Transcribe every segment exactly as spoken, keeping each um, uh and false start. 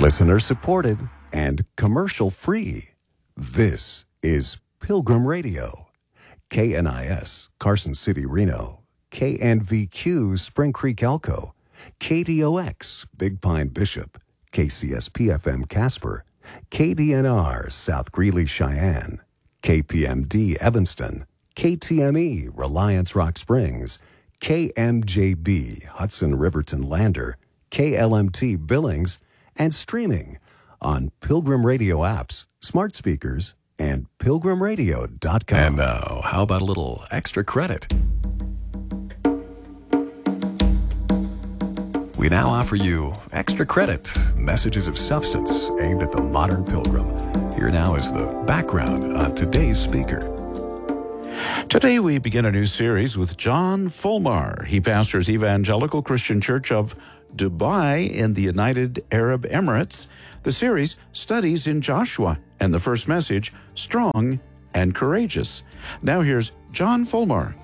Listener supported and commercial free. This is Pilgrim Radio. K N I S, Carson City, Reno. K N V Q, Spring Creek, Elko. K D O X, Big Pine, Bishop. K C S P F M, Casper. K D N R, South Greeley, Cheyenne. K P M D, Evanston. K T M E, Reliance, Rock Springs. K M J B, Hudson, Riverton, Lander. K L M T, Billings. And streaming on Pilgrim Radio apps, smart speakers, and pilgrim radio dot com. And now, how about a little extra credit? We now offer you Extra Credit, messages of substance aimed at the modern pilgrim. Here now is the background on today's speaker. Today we begin a new series with John Fulmar. He pastors Evangelical Christian Church of Dubai in the United Arab Emirates. The series studies in Joshua, and the first message, Strong and Courageous. Now here's John Fulmar.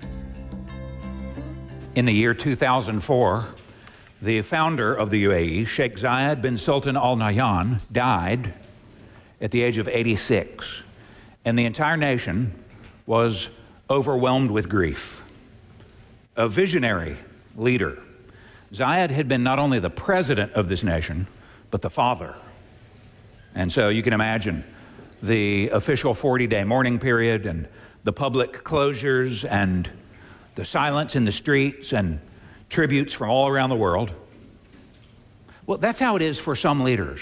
In the year two thousand four, the founder of the U A E, Sheikh Zayed bin Sultan Al Nahyan, died at the age of eighty-six, and the entire nation was overwhelmed with grief. A visionary leader, Zayed had been not only the president of this nation, but the father. And so you can imagine the official forty-day mourning period and the public closures and the silence in the streets and tributes from all around the world. Well, that's how it is for some leaders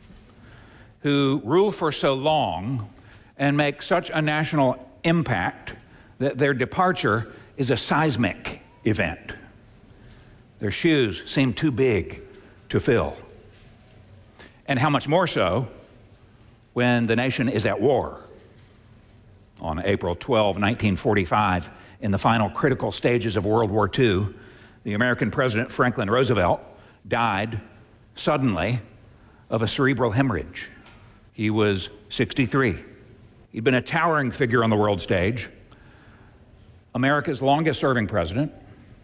who rule for so long and make such a national impact that their departure is a seismic event. Their shoes seem too big to fill. And how much more so when the nation is at war. On April twelfth, nineteen forty-five, in the final critical stages of World War Two, the American President Franklin Roosevelt died suddenly of a cerebral hemorrhage. He was sixty-three. He'd been a towering figure on the world stage, America's longest-serving president.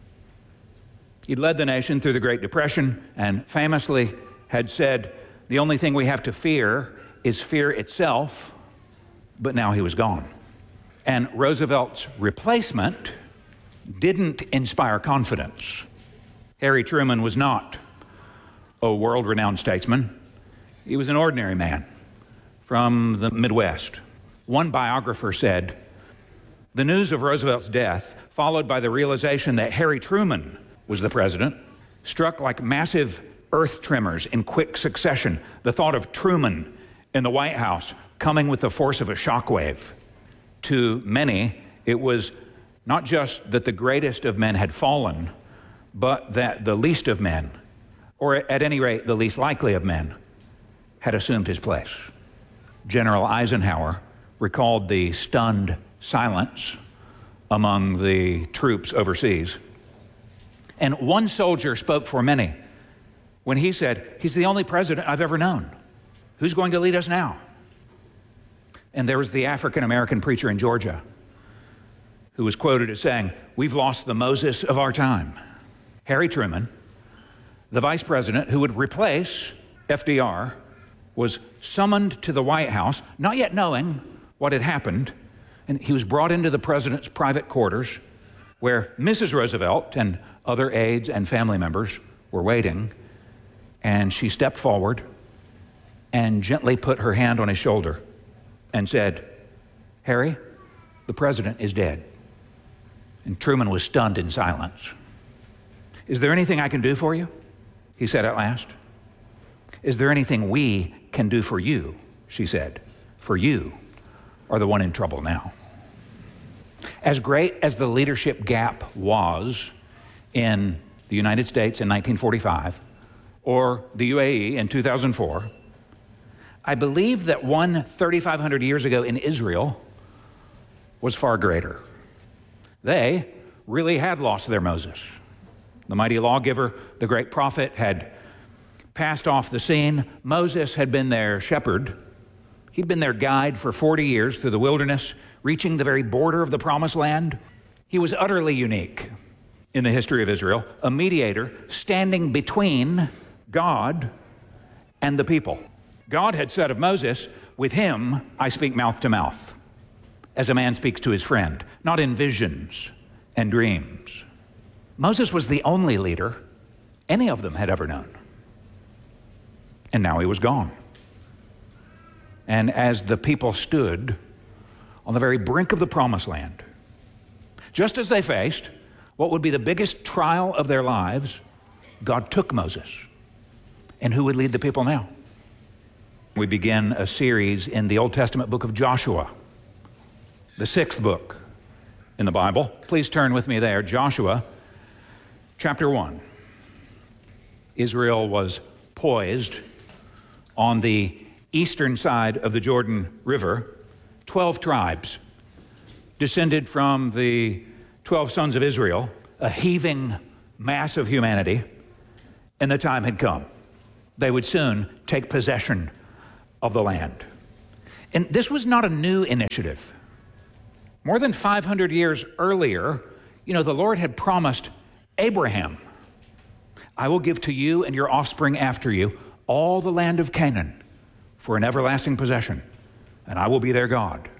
He'd led the nation through the Great Depression and famously had said, the only thing we have to fear is fear itself, but now he was gone. And Roosevelt's replacement didn't inspire confidence. Harry Truman was not a world-renowned statesman. He was an ordinary man from the Midwest. One biographer said, the news of Roosevelt's death, followed by the realization that Harry Truman was the president, struck like massive earth tremors in quick succession. The thought of Truman in the White House coming with the force of a shockwave. To many, it was not just that the greatest of men had fallen, but that the least of men, or at any rate, the least likely of men, had assumed his place. General Eisenhower recalled the stunned silence among the troops overseas. And one soldier spoke for many when he said, he's the only president I've ever known. Who's going to lead us now? And there was the African-American preacher in Georgia who was quoted as saying, we've lost the Moses of our time. Harry Truman, the vice president who would replace F D R, was summoned to the White House, not yet knowing what had happened, and he was brought into the president's private quarters where Missus Roosevelt and other aides and family members were waiting, and she stepped forward and gently put her hand on his shoulder and said, Harry, the president is dead. And Truman was stunned in silence. Is there anything I can do for you? He said at last. Is there anything we can do for you? She said. For you are the one in trouble now. As great as the leadership gap was in the United States in nineteen forty-five or the U A E in two thousand four, I believe that one thirty-five hundred years ago in Israel was far greater. They really had lost their Moses. The mighty lawgiver, the great prophet, had passed off the scene. Moses had been their shepherd. He'd been their guide for forty years through the wilderness, reaching the very border of the promised land. He was utterly unique in the history of Israel, a mediator standing between God and the people. God had said of Moses, with him I speak mouth to mouth, as a man speaks to his friend, not in visions and dreams. Moses was the only leader any of them had ever known. And now he was gone. And as the people stood on the very brink of the promised land, just as they faced what would be the biggest trial of their lives, God took Moses. And who would lead the people now? We begin a series in the Old Testament book of Joshua, the sixth book in the Bible. Please turn with me there, Joshua chapter one. Israel was poised on the eastern side of the Jordan River. Twelve tribes descended from the twelve sons of Israel, a heaving mass of humanity, and the time had come. They would soon take possession of the land. And this was not a new initiative. More than five hundred years earlier, you know, the Lord had promised Abraham, I will give to you and your offspring after you all the land of Canaan for an everlasting possession, and I will be their God.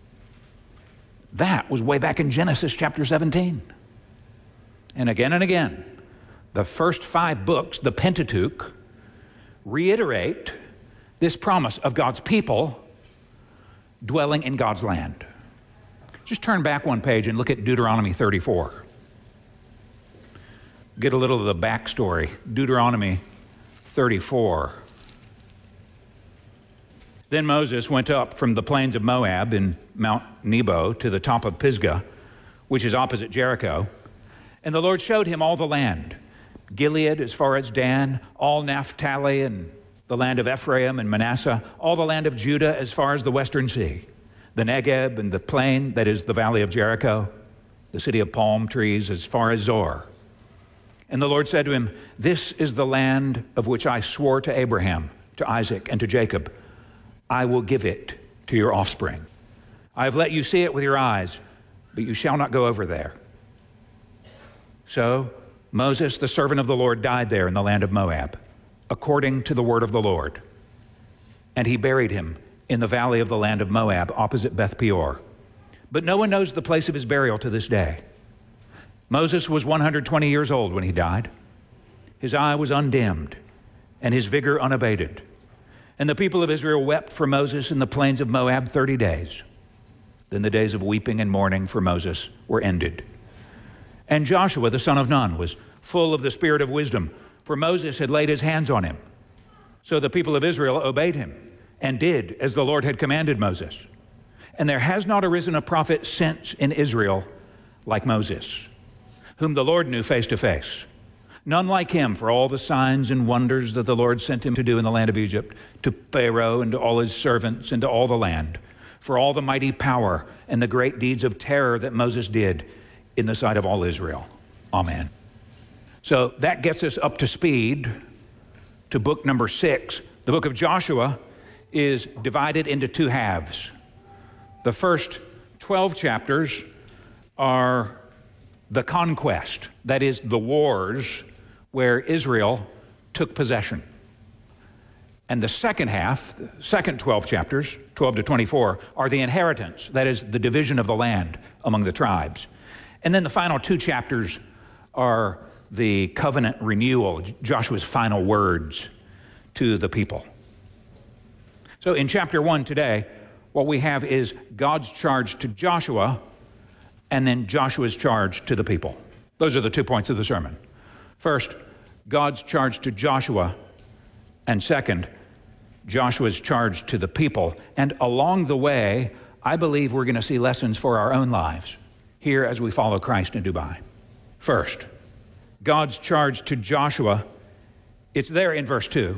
That was way back in Genesis chapter seventeen. And again and again, the first five books, the Pentateuch, reiterate this promise of God's people dwelling in God's land. Just turn back one page and look at Deuteronomy thirty-four. Get a little of the backstory. Deuteronomy thirty-four. Then Moses went up from the plains of Moab in Mount Nebo to the top of Pisgah, which is opposite Jericho. And the Lord showed him all the land, Gilead as far as Dan, all Naphtali and the land of Ephraim and Manasseh, all the land of Judah as far as the western sea, the Negeb and the plain that is the valley of Jericho, the city of palm trees as far as Zor. And the Lord said to him, this is the land of which I swore to Abraham, to Isaac, and to Jacob. I will give it to your offspring. I have let you see it with your eyes, but you shall not go over there. So Moses, the servant of the Lord, died there in the land of Moab, according to the word of the Lord. And he buried him in the valley of the land of Moab, opposite Beth Peor. But no one knows the place of his burial to this day. Moses was one hundred twenty years old when he died. His eye was undimmed, and his vigor unabated. And the people of Israel wept for Moses in the plains of Moab thirty days. Then the days of weeping and mourning for Moses were ended. And Joshua, the son of Nun, was full of the spirit of wisdom, for Moses had laid his hands on him. So the people of Israel obeyed him and did as the Lord had commanded Moses. And there has not arisen a prophet since in Israel like Moses, whom the Lord knew face to face. None like him for all the signs and wonders that the Lord sent him to do in the land of Egypt, to Pharaoh and to all his servants and to all the land, for all the mighty power and the great deeds of terror that Moses did in the sight of all Israel. Amen. So that gets us up to speed to book number six. The book of Joshua is divided into two halves. The first twelve chapters are the conquest, that is, the wars where Israel took possession. And the second half, the second twelve chapters, twelve to twenty-four, are the inheritance, that is, the division of the land among the tribes. And then the final two chapters are the covenant renewal, Joshua's final words to the people. So in chapter one today, what we have is God's charge to Joshua and then Joshua's charge to the people. Those are the two points of the sermon. First, God's charge to Joshua, and second, Joshua's charge to the people. And along the way, I believe we're going to see lessons for our own lives here as we follow Christ in Dubai. First, God's charge to Joshua, it's there in verse two.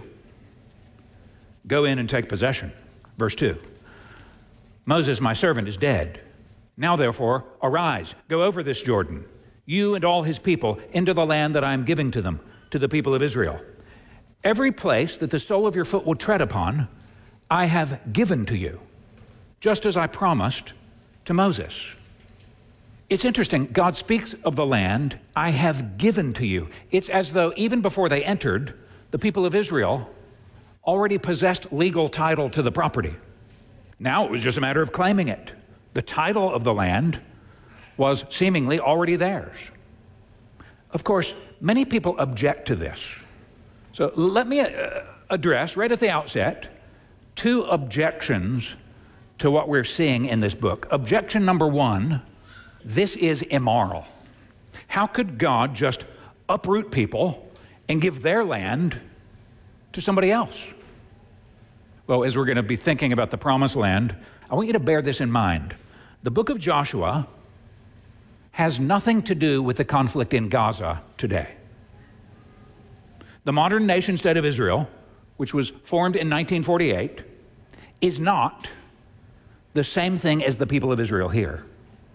Go in and take possession. Verse two. Moses, my servant, is dead. Now, therefore, arise, go over this Jordan, you and all his people, into the land that I am giving to them, to the people of Israel. Every place that the sole of your foot will tread upon, I have given to you, just as I promised to Moses. It's interesting, God speaks of the land, I have given to you. It's as though even before they entered, the people of Israel already possessed legal title to the property. Now it was just a matter of claiming it. The title of the land was seemingly already theirs. Of course, many people object to this. So let me uh, address right at the outset two objections to what we're seeing in this book. Objection number one, this is immoral. How could God just uproot people and give their land to somebody else? Well, as we're going to be thinking about the promised land, I want you to bear this in mind. The book of Joshua has nothing to do with the conflict in Gaza today. The modern nation state of Israel, which was formed in nineteen forty-eight, is not the same thing as the people of Israel here.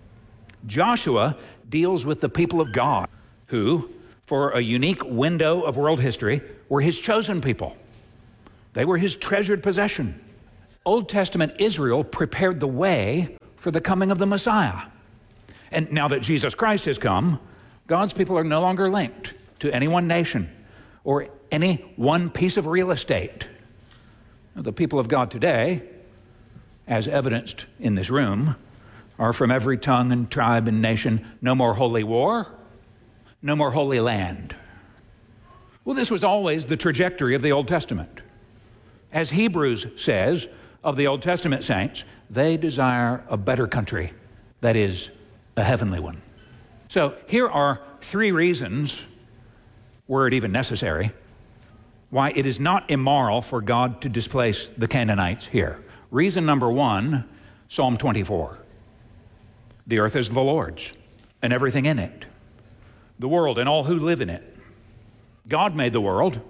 Joshua deals with the people of God, who, for a unique window of world history, were his chosen people. They were his treasured possession. Old Testament Israel prepared the way for the coming of the Messiah. And now that Jesus Christ has come, God's people are no longer linked to any one nation or any one piece of real estate. The people of God today, as evidenced in this room, are from every tongue and tribe and nation. No more holy war, no more holy land. Well, this was always the trajectory of the Old Testament. As Hebrews says of the Old Testament saints, they desire a better country, that is, a heavenly one. So here are three reasons, were it even necessary, why it is not immoral for God to displace the Canaanites here. Reason number one, Psalm twenty-four. The earth is the Lord's, and everything in it, the world and all who live in it. God made the world.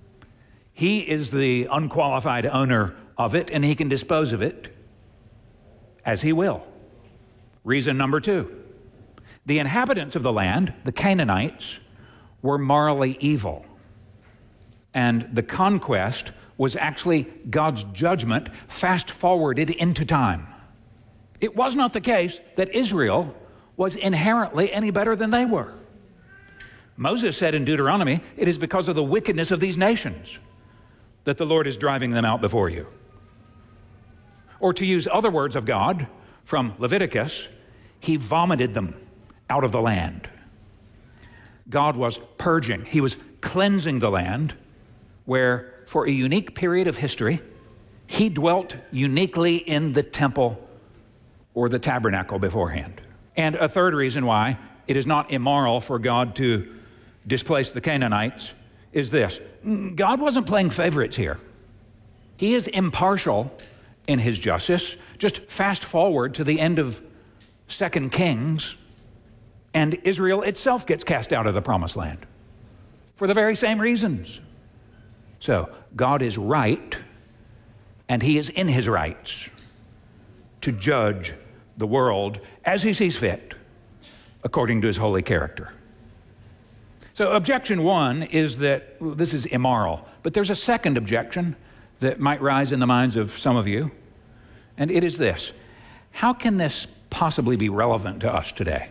He is the unqualified owner of it, and he can dispose of it as he will. Reason number two, the inhabitants of the land, the Canaanites, were morally evil. And the conquest was actually God's judgment fast forwarded into time. It was not the case that Israel was inherently any better than they were. Moses said in Deuteronomy, it is because of the wickedness of these nations that the Lord is driving them out before you. Or to use other words of God from Leviticus, he vomited them out of the land. God was purging, he was cleansing the land where, for a unique period of history, he dwelt uniquely in the temple or the tabernacle beforehand. And a third reason why it is not immoral for God to displace the Canaanites is this. God wasn't playing favorites here. He is impartial in his justice. Just fast forward to the end of Second Kings, and Israel itself gets cast out of the promised land for the very same reasons. So God is right, and he is in his rights to judge the world as he sees fit, according to his holy character. So objection one is that well, this is immoral. But there's a second objection that might rise in the minds of some of you, and it is this. How can this possibly be relevant to us today?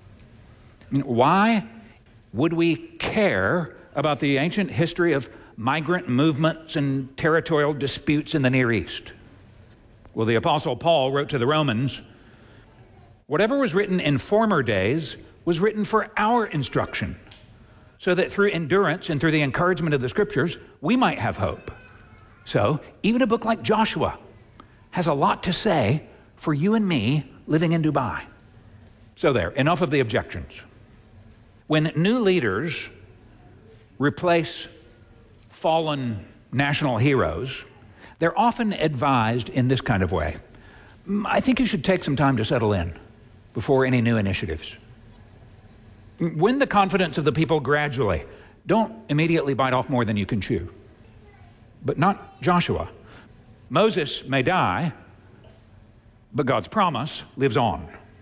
I mean, why would we care about the ancient history of migrant movements and territorial disputes in the Near East? Well, the Apostle Paul wrote to the Romans, whatever was written in former days was written for our instruction, so that through endurance and through the encouragement of the Scriptures, we might have hope. So even a book like Joshua has a lot to say for you and me living in Dubai. So there, enough of the objections. When new leaders replace fallen national heroes, they're often advised in this kind of way. I think you should take some time to settle in before any new initiatives. Win the confidence of the people gradually. Don't immediately bite off more than you can chew. But not Joshua. Moses may die, but God's promise lives on.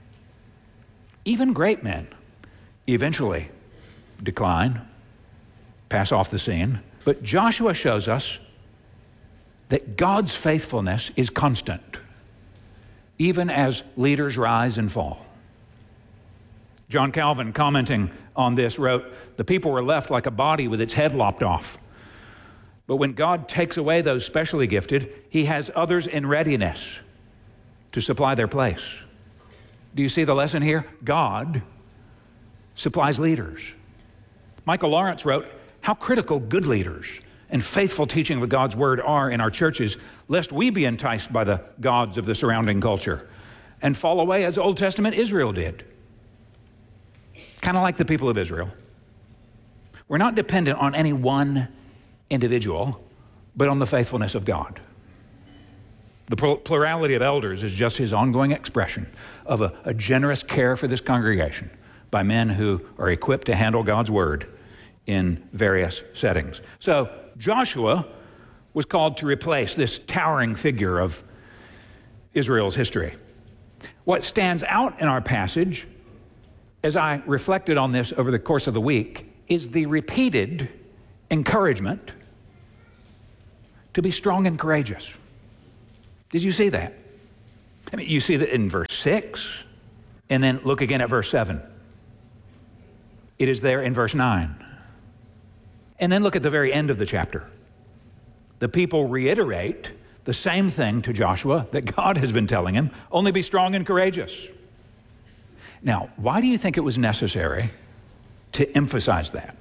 Even great men eventually decline, pass off the scene. But Joshua shows us that God's faithfulness is constant, even as leaders rise and fall. John Calvin, commenting on this, wrote, "The people were left like a body with its head lopped off. But when God takes away those specially gifted, he has others in readiness to supply their place. Do you see the lesson here? God supplies leaders. Michael Lawrence wrote, "How critical good leaders and faithful teaching of God's word are in our churches, lest we be enticed by the gods of the surrounding culture and fall away as Old Testament Israel did." Kind of like the people of Israel. We're not dependent on any one individual, but on the faithfulness of God. The plurality of elders is just his ongoing expression of a, a generous care for this congregation by men who are equipped to handle God's word in various settings. So Joshua was called to replace this towering figure of Israel's history. What stands out in our passage, as I reflected on this over the course of the week, is the repeated encouragement to be strong and courageous. Did you see that? I mean, you see that in verse six, and then look again at verse seven. It is there in verse nine. And then look at the very end of the chapter. The people reiterate the same thing to Joshua that God has been telling him, only be strong and courageous. Now, why do you think it was necessary to emphasize that?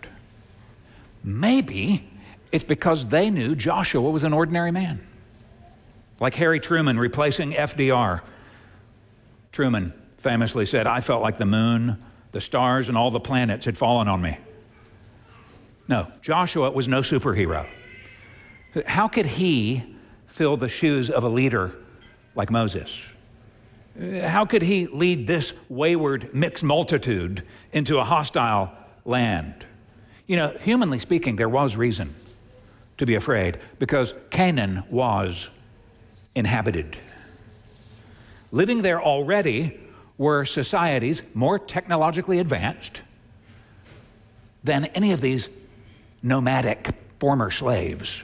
Maybe it's because they knew Joshua was an ordinary man. Like Harry Truman replacing F D R. Truman famously said, "I felt like the moon, the stars, and all the planets had fallen on me." No, Joshua was no superhero. How could he fill the shoes of a leader like Moses? How could he lead this wayward mixed multitude into a hostile land? You know, humanly speaking, there was reason to be afraid because Canaan was inhabited. Living there already were societies more technologically advanced than any of these nomadic former slaves.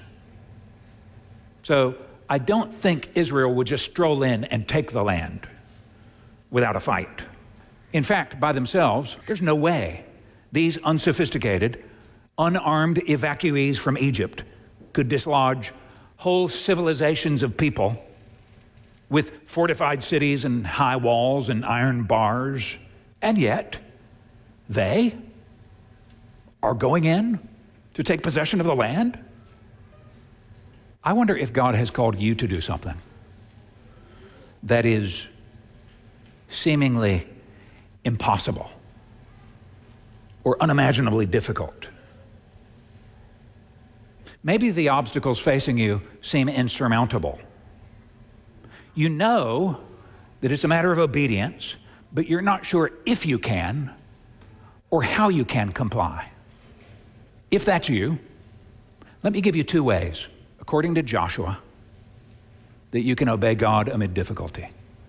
So I don't think Israel would just stroll in and take the land without a fight. In fact, by themselves, there's no way these unsophisticated, unarmed evacuees from Egypt could dislodge whole civilizations of people with fortified cities and high walls and iron bars. And yet, they are going in to take possession of the land? I wonder if God has called you to do something that is seemingly impossible or unimaginably difficult. Maybe the obstacles facing you seem insurmountable. You know that it's a matter of obedience, but you're not sure if you can or how you can comply. If that's you, let me give you two ways, according to Joshua, that you can obey God amid difficulty.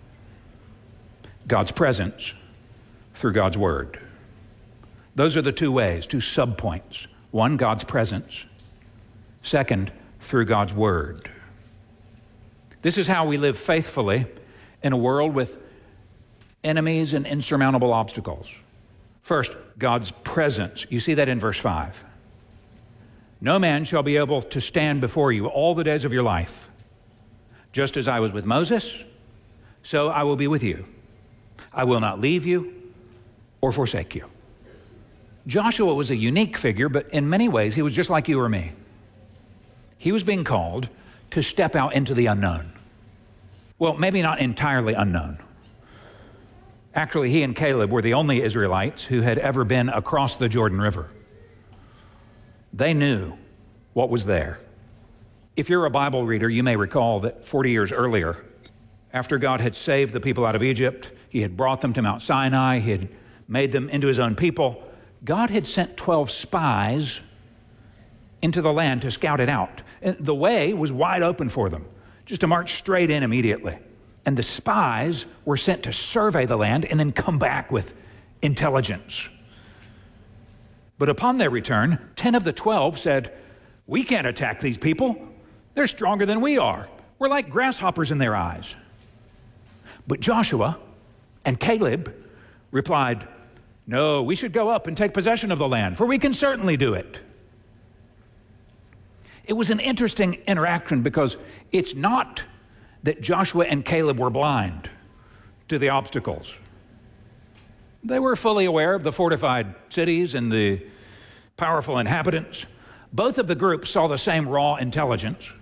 God's presence through God's word. Those are the two ways, two subpoints. One, God's presence. Second, through God's word. This is how we live faithfully in a world with enemies and insurmountable obstacles. First, God's presence. You see that in verse five. No man shall be able to stand before you all the days of your life. Just as I was with Moses, so I will be with you. I will not leave you or forsake you. Joshua was a unique figure, but in many ways he was just like you or me. He was being called to step out into the unknown. Well, maybe not entirely unknown. Actually, he and Caleb were the only Israelites who had ever been across the Jordan River. They knew what was there. If you're a Bible reader, you may recall that forty years earlier, after God had saved the people out of Egypt, he had brought them to Mount Sinai, he had made them into his own people, God had sent twelve spies into the land to scout it out. And the way was wide open for them, just to march straight in immediately. And the spies were sent to survey the land and then come back with intelligence. But upon their return, ten of the twelve said, "We can't attack these people. They're stronger than we are. We're like grasshoppers in their eyes." But Joshua and Caleb replied, "No, we should go up and take possession of the land, for we can certainly do it." It was an interesting interaction because it's not that Joshua and Caleb were blind to the obstacles. They were fully aware of the fortified cities and the powerful inhabitants. Both of the groups saw the same raw intelligence.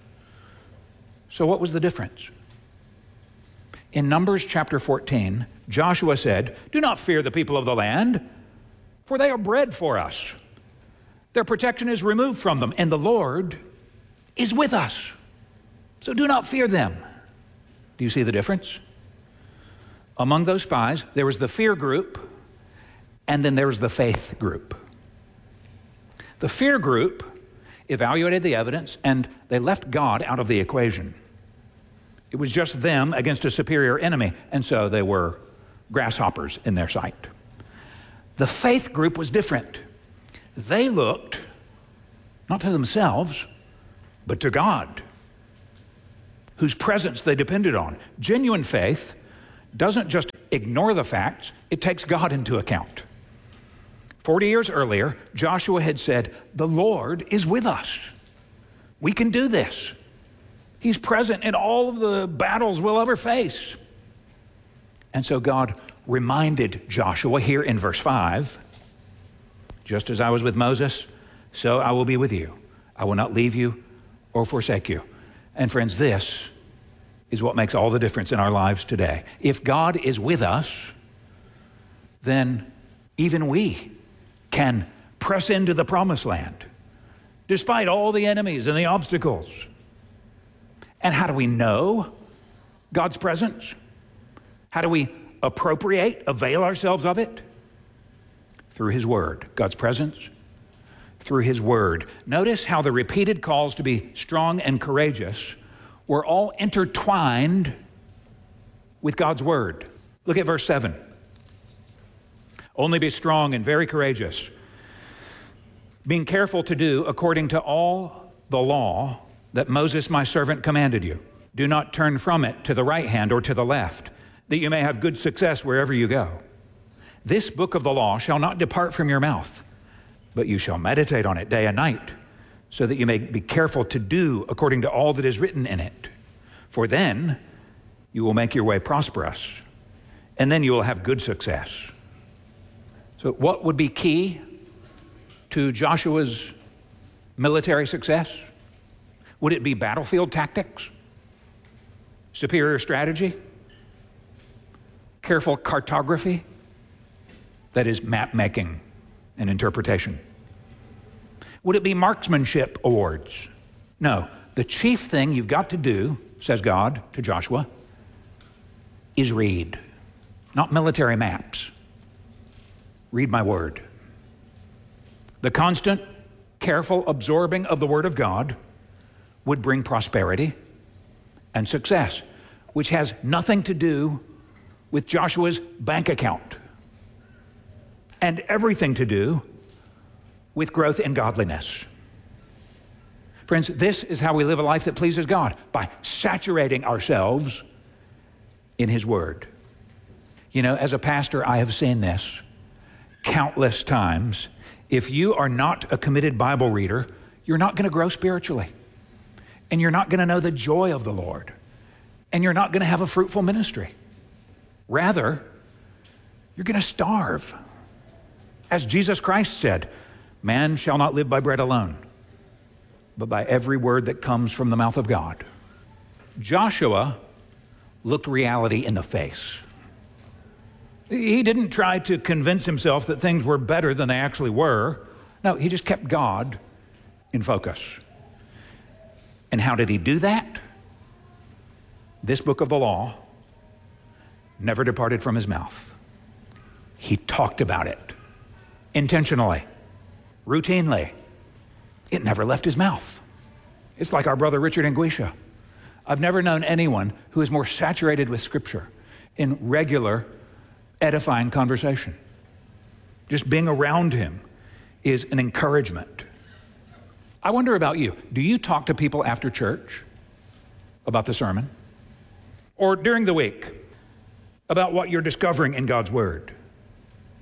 So what was the difference? In Numbers chapter fourteen, Joshua said, "Do not fear the people of the land, for they are bread for us. Their protection is removed from them, and the Lord is with us. So do not fear them." Do you see the difference? Among those spies, there was the fear group, and then there was the faith group. The fear group evaluated the evidence, and they left God out of the equation. It was just them against a superior enemy, and so they were grasshoppers in their sight. The faith group was different. They looked not to themselves, but to God, whose presence they depended on. Genuine faith doesn't just ignore the facts, it takes God into account. Forty years earlier, Joshua had said, "The Lord is with us. We can do this. He's present in all of the battles we'll ever face." And so God reminded Joshua here in verse five, "Just as I was with Moses, so I will be with you. I will not leave you or forsake you." And friends, this is what makes all the difference in our lives today. If God is with us, then even we can press into the promised land, despite all the enemies and the obstacles. And how do we know God's presence? How do we appropriate, avail ourselves of it? Through His Word. God's presence through His Word. Notice how the repeated calls to be strong and courageous were all intertwined with God's Word. Look at verse seven. "Only be strong and very courageous, being careful to do according to all the law that Moses my servant commanded you. Do not turn from it to the right hand or to the left, that you may have good success wherever you go. This book of the law shall not depart from your mouth, but you shall meditate on it day and night, so that you may be careful to do according to all that is written in it. For then you will make your way prosperous, and then you will have good success." So what would be key to Joshua's military success? Would it be battlefield tactics? Superior strategy? Careful cartography? That is map making and interpretation. Would it be marksmanship awards? No. The chief thing you've got to do, says God to Joshua, is read. Not military maps. Read my word. The constant, careful absorbing of the Word of God would bring prosperity and success, which has nothing to do with Joshua's bank account and everything to do with growth in godliness. Friends, this is how we live a life that pleases God, by saturating ourselves in His Word. You know, as a pastor, I have seen this countless times. If you are not a committed Bible reader, you're not going to grow spiritually. And you're not going to know the joy of the Lord. And you're not going to have a fruitful ministry. Rather, you're going to starve. As Jesus Christ said, "Man shall not live by bread alone, but by every word that comes from the mouth of God." Joshua looked reality in the face. He didn't try to convince himself that things were better than they actually were. No, he just kept God in focus. And how did he do that? This book of the law never departed from his mouth. He talked about it intentionally, routinely. It never left his mouth. It's like our brother Richard Nguisha. I've never known anyone who is more saturated with Scripture in regular, edifying conversation. Just being around him is an encouragement. I wonder about you. Do you talk to people after church about the sermon? Or during the week about what you're discovering in God's Word?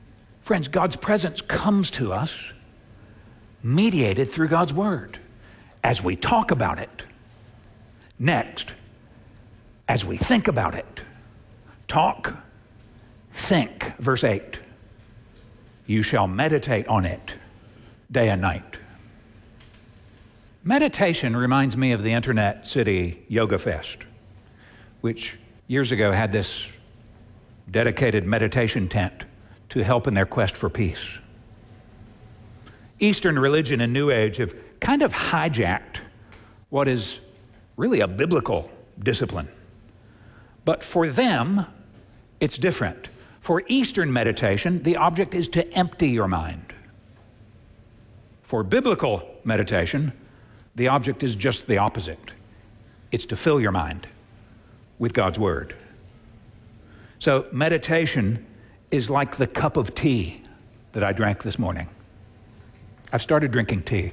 Friends, God's presence comes to us mediated through God's Word. as we talk about it. Next, as we think about it. Talk, think. Verse eight. You shall meditate on it day and night. Meditation reminds me of the Internet City Yoga Fest, which years ago had this dedicated meditation tent to help in their quest for peace. Eastern religion and New Age have kind of hijacked what is really a biblical discipline. But for them, it's different. For Eastern meditation, the object is to empty your mind. For biblical meditation, the object is just the opposite. It's to fill your mind with God's Word. So meditation is like the cup of tea that I drank this morning. I've started drinking tea.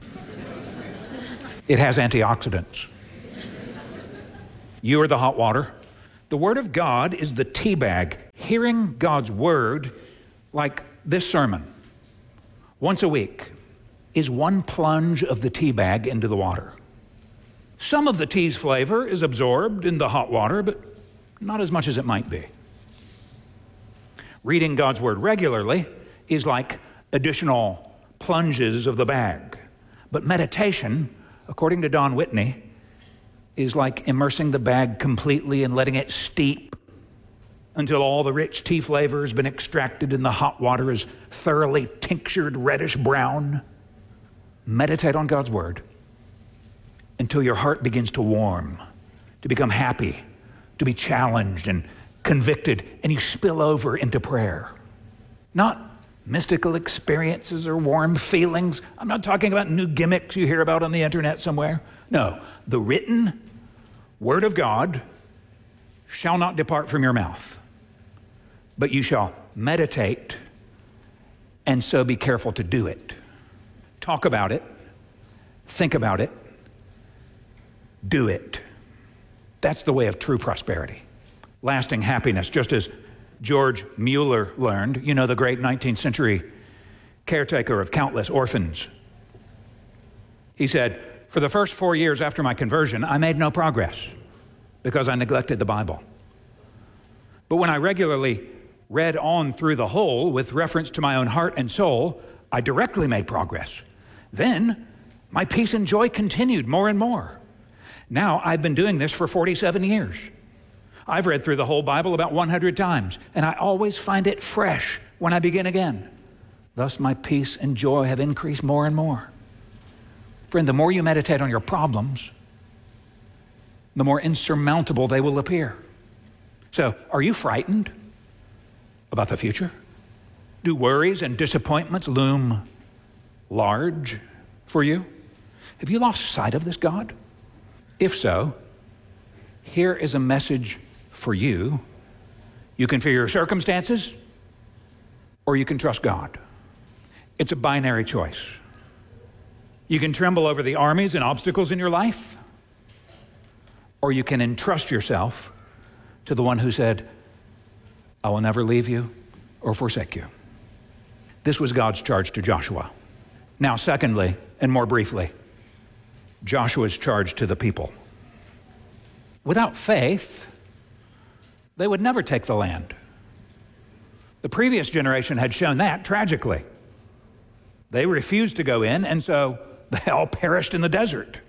It has antioxidants. You are the hot water. The Word of God is the tea bag. Hearing God's Word, like this sermon, once a week, is one plunge of the tea bag into the water. Some of the tea's flavor is absorbed in the hot water, but not as much as it might be. Reading God's Word regularly is like additional plunges of the bag. But meditation, according to Don Whitney, is like immersing the bag completely and letting it steep until all the rich tea flavor has been extracted and the hot water is thoroughly tinctured reddish brown. Meditate on God's Word until your heart begins to warm, to become happy, to be challenged and convicted, and you spill over into prayer. Not mystical experiences or warm feelings. I'm not talking about new gimmicks you hear about on the internet somewhere. No, the written Word of God shall not depart from your mouth, but you shall meditate, and so be careful to do it. Talk about it, think about it, do it. That's the way of true prosperity, lasting happiness, just as George Mueller learned, you know, the great nineteenth century caretaker of countless orphans. He said, for the first four years after my conversion, I made no progress because I neglected the Bible. But when I regularly read on through the whole with reference to my own heart and soul, I directly made progress. Then my peace and joy continued more and more. Now I've been doing this for forty-seven years. I've read through the whole Bible about one hundred times, and I always find it fresh when I begin again. Thus my peace and joy have increased more and more. Friend, the more you meditate on your problems, the more insurmountable they will appear. So, are you frightened about the future? Do worries and disappointments loom large for you? Have you lost sight of this God? If so, here is a message for you. You can fear your circumstances, or you can trust God. It's a binary choice. You can tremble over the armies and obstacles in your life, or you can entrust yourself to the one who said, I will never leave you or forsake you. This was God's charge to Joshua. Now, secondly, and more briefly, Joshua's charge to the people. Without faith, they would never take the land. The previous generation had shown that tragically. They refused to go in, and so they all perished in the desert.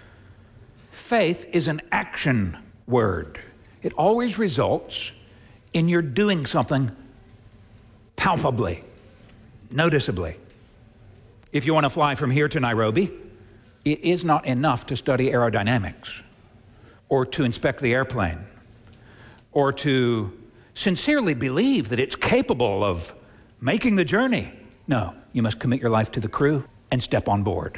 Faith is an action word. It always results in your doing something palpably, noticeably. If you want to fly from here to Nairobi, it is not enough to study aerodynamics or to inspect the airplane or to sincerely believe that it's capable of making the journey. No, you must commit your life to the crew and step on board.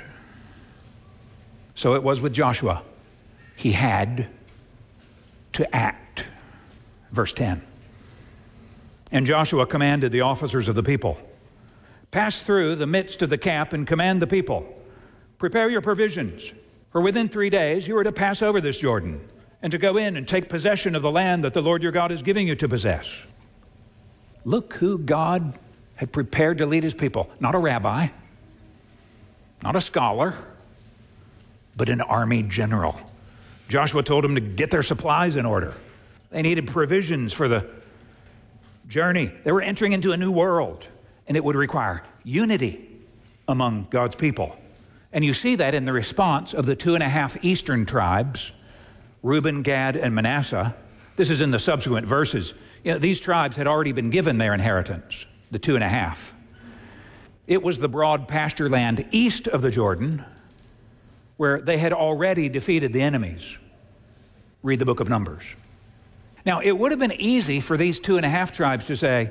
So it was with Joshua. He had to act. Verse ten. And Joshua commanded the officers of the people, pass through the midst of the camp and command the people, prepare your provisions, for within three days you are to pass over this Jordan and to go in and take possession of the land that the Lord your God is giving you to possess. Look who God had prepared to lead his people. Not a rabbi, not a scholar, but an army general. Joshua told them to get their supplies in order. They needed provisions for the journey. They were entering into a new world, and it would require unity among God's people. And you see that in the response of the two and a half eastern tribes, Reuben, Gad, and Manasseh. This is in the subsequent verses. You know, these tribes had already been given their inheritance, the two and a half. It was the broad pasture land east of the Jordan where they had already defeated the enemies. Read the book of Numbers. Now, it would have been easy for these two and a half tribes to say,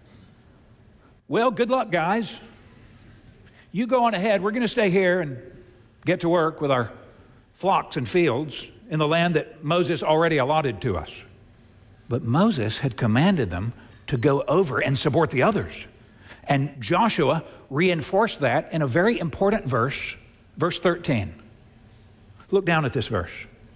well, good luck, guys. You go on ahead. We're going to stay here and get to work with our flocks and fields in the land that Moses already allotted to us. But Moses had commanded them to go over and support the others. And Joshua reinforced that in a very important verse, verse thirteen. Look down at this verse.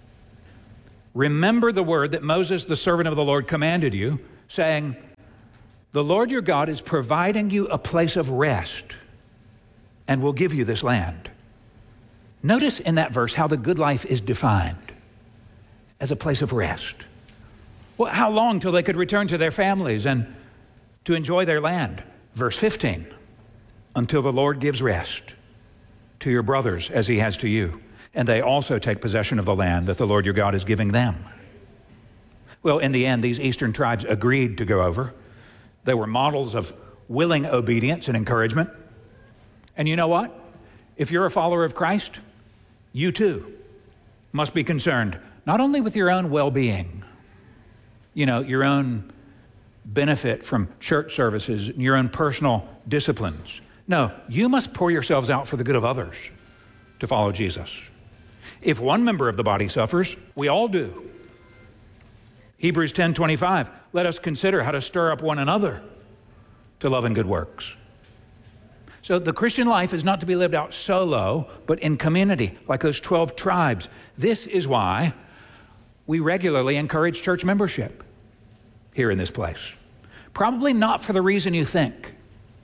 Remember the word that Moses, the servant of the Lord, commanded you, saying, the Lord your God is providing you a place of rest and will give you this land. Notice in that verse how the good life is defined as a place of rest. Well, how long till they could return to their families and to enjoy their land? Verse fifteen, until the Lord gives rest to your brothers as he has to you, and they also take possession of the land that the Lord your God is giving them. Well, in the end, these eastern tribes agreed to go over. They were models of willing obedience and encouragement. And you know what? If you're a follower of Christ, you too must be concerned not only with your own well-being, you know, your own benefit from church services, your own personal disciplines. No, you must pour yourselves out for the good of others to follow Jesus. If one member of the body suffers, we all do. Hebrews ten twenty-five, let us consider how to stir up one another to love and good works. So the Christian life is not to be lived out solo, but in community, like those twelve tribes. This is why we regularly encourage church membership here in this place. Probably not for the reason you think.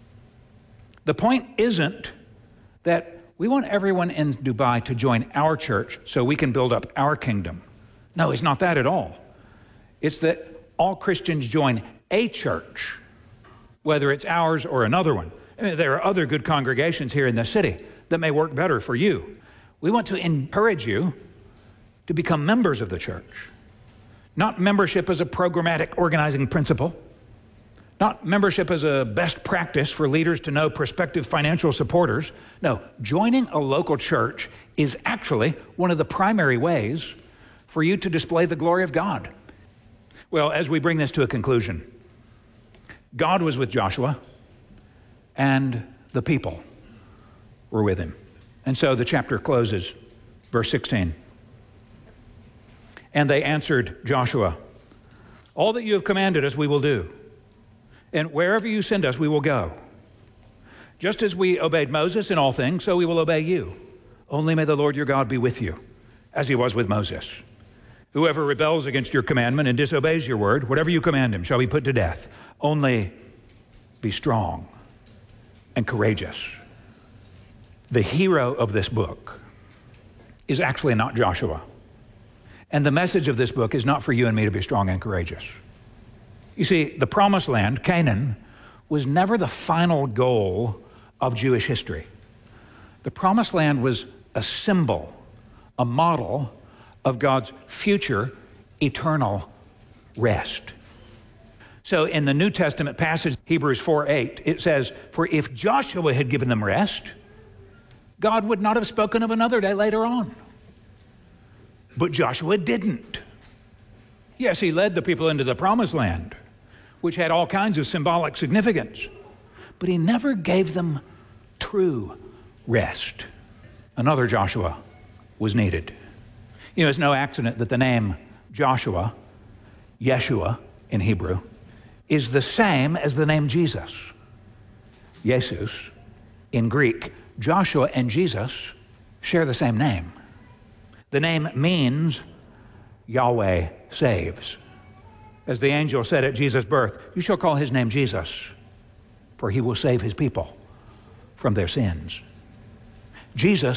The point isn't that we want everyone in Dubai to join our church so we can build up our kingdom. No, it's not that at all. It's that all Christians join a church, whether it's ours or another one. I mean, there are other good congregations here in the city that may work better for you. We want to encourage you to become members of the church. Not membership as a programmatic organizing principle. Not membership as a best practice for leaders to know prospective financial supporters. No, joining a local church is actually one of the primary ways for you to display the glory of God. Well, as we bring this to a conclusion, God was with Joshua and the people were with him. And so the chapter closes, verse sixteen. And they answered Joshua, all that you have commanded us we will do, and wherever you send us we will go. Just as we obeyed Moses in all things, so we will obey you. Only may the Lord your God be with you, as he was with Moses. Whoever rebels against your commandment and disobeys your word, whatever you command him, shall be put to death. Only be strong and courageous. The hero of this book is actually not Joshua. And the message of this book is not for you and me to be strong and courageous. You see, the promised land, Canaan, was never the final goal of Jewish history. The promised land was a symbol, a model of God's future eternal rest. So in the New Testament passage, Hebrews four eight, it says, for if Joshua had given them rest, God would not have spoken of another day later on. But Joshua didn't. Yes, he led the people into the promised land, which had all kinds of symbolic significance, but he never gave them true rest. Another Joshua was needed. You know, it's no accident that the name Joshua, Yeshua in Hebrew, is the same as the name Jesus. Jesus in Greek. Joshua and Jesus share the same name. The name means Yahweh saves. As the angel said at Jesus' birth, you shall call his name Jesus, for he will save his people from their sins. Jesus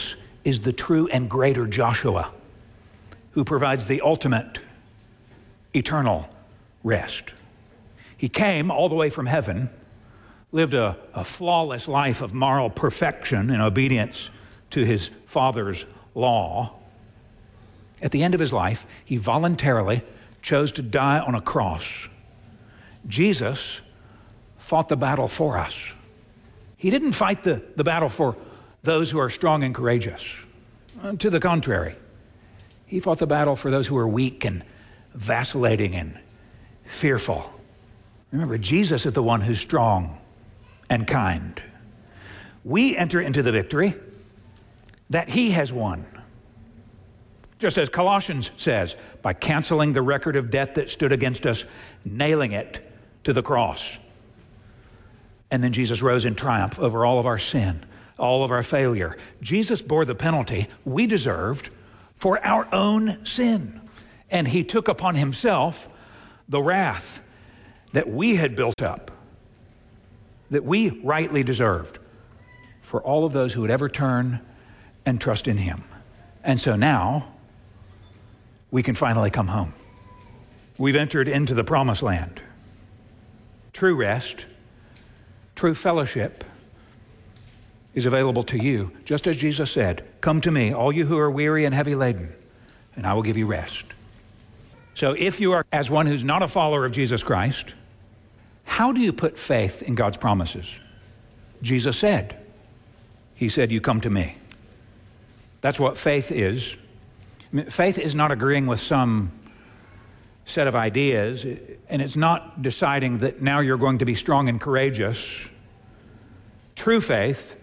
is the true and greater Joshua, who provides the ultimate eternal rest. He came all the way from heaven, lived a, a flawless life of moral perfection in obedience to his Father's law. At the end of his life, he voluntarily chose to die on a cross. Jesus fought the battle for us. He didn't fight the, the battle for those who are strong and courageous. Uh, to the contrary, he fought the battle for those who are weak and vacillating and fearful. Remember, Jesus is the one who's strong and kind. We enter into the victory that he has won. Just as Colossians says, by canceling the record of debt that stood against us, nailing it to the cross. And then Jesus rose in triumph over all of our sin, all of our failure. Jesus bore the penalty we deserved for our own sin. And he took upon himself the wrath that we had built up, that we rightly deserved, for all of those who would ever turn and trust in him. And so now, we can finally come home. We've entered into the promised land. True rest, true fellowship is available to you, just as Jesus said, "Come to me, all you who are weary and heavy laden, and I will give you rest." So if you are as one who's not a follower of Jesus Christ, how do you put faith in God's promises? Jesus said, he said, "You come to me." That's what faith is. Faith is not agreeing with some set of ideas, and it's not deciding that now you're going to be strong and courageous. True faith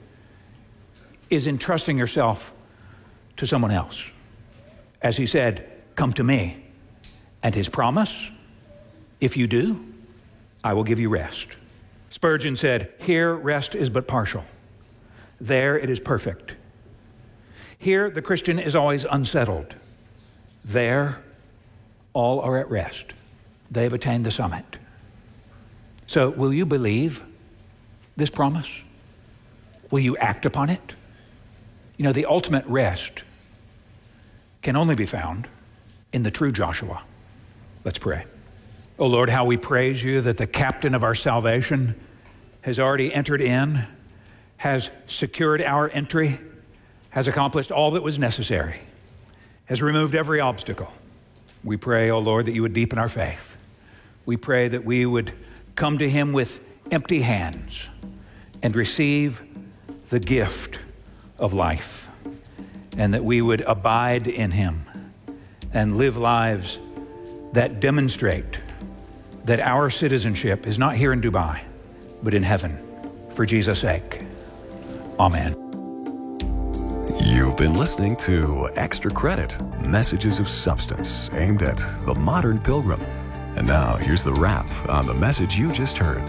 is entrusting yourself to someone else. As he said, "Come to me." And his promise, if you do, I will give you rest. Spurgeon said, "Here rest is but partial. There it is perfect. Here the Christian is always unsettled. There all are at rest. They've attained the summit." So will you believe this promise? Will you act upon it? You know, the ultimate rest can only be found in the true Joshua. Let's pray. Oh Lord, how we praise you that the captain of our salvation has already entered in, has secured our entry, has accomplished all that was necessary, has removed every obstacle. We pray, oh Lord, that you would deepen our faith. We pray that we would come to him with empty hands and receive the gift of life, and that we would abide in him and live lives that demonstrate that our citizenship is not here in Dubai, but in heaven, for Jesus' sake. Amen. You've been listening to Extra Credit, Messages of Substance, aimed at the modern pilgrim. And now here's the wrap on the message you just heard.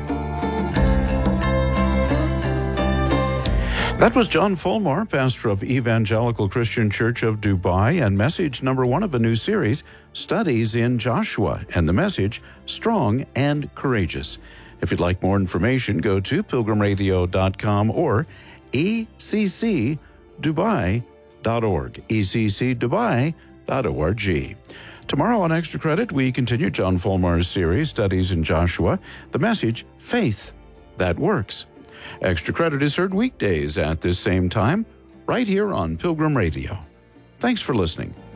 That was John Fulmar, pastor of Evangelical Christian Church of Dubai, and message number one of a new series, Studies in Joshua, and the message, Strong and Courageous. If you'd like more information, go to pilgrim radio dot com or e c c dubai dot org, e c c dubai dot org. Tomorrow on Extra Credit, we continue John Fulmar's series, Studies in Joshua, the message, Faith That Works. Extra Credit is heard weekdays at this same time, right here on Pilgrim Radio. Thanks for listening.